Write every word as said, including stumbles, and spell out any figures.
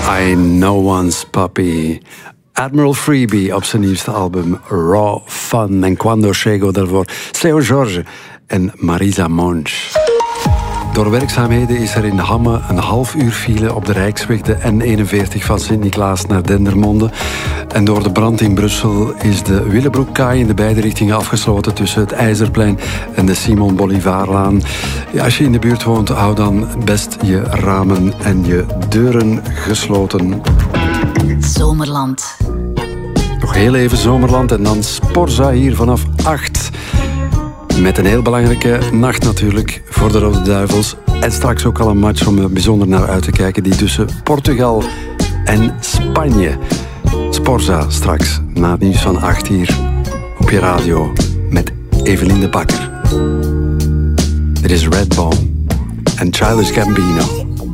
I Know One's Puppy. Admiral Freebie op zijn nieuwste album Raw Fun. En Quando Chego daarvoor Seu Jorge en Marisa Monch. Door werkzaamheden is er in Hamme een half uur file op de Rijksweg, de N eenenveertig van Sint-Niklaas naar Dendermonde. En door de brand in Brussel is de Willebroekkaai in de beide richtingen afgesloten tussen het IJzerplein en de Simon Bolivarlaan. Ja, als je in de buurt woont, hou dan best je ramen en je deuren gesloten. Zomerland. Nog heel even Zomerland en dan Sporza hier vanaf acht. Met een heel belangrijke nacht natuurlijk voor de Rode Duivels. En straks ook al een match om bijzonder naar uit te kijken. Die tussen Portugal en Spanje. Sporza straks na het nieuws van acht hier op je radio met Evelien de Bakker. Dit is Redbone en Childish Gambino.